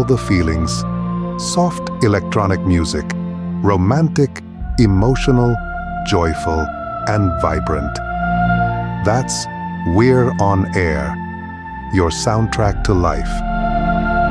all the feelings. Soft electronic music, romantic, emotional, joyful, and vibrant. That's We're on Air, your soundtrack to life.